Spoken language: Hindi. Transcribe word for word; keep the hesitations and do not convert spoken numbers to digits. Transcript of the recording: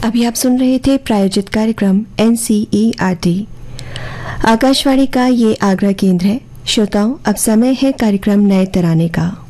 अभी आप सुन रहे थे प्रायोजित कार्यक्रम एनसीईआरटी। आकाशवाणी का ये आगरा केंद्र है। श्रोताओं, अब समय है कार्यक्रम नए तराने का।